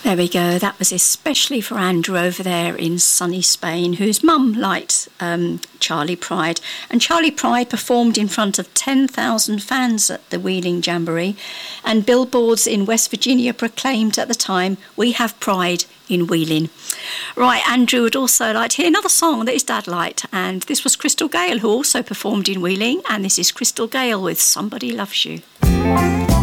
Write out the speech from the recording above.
There we go. That was especially for Andrew over there in sunny Spain, whose mum liked Charlie Pride. And Charlie Pride performed in front of 10,000 fans at the Wheeling Jamboree. And billboards in West Virginia proclaimed at the time, "We have pride in Wheeling." Right, Andrew would also like to hear another song that his dad liked. And this was Crystal Gale, who also performed in Wheeling. And this is Crystal Gale with Somebody Loves You.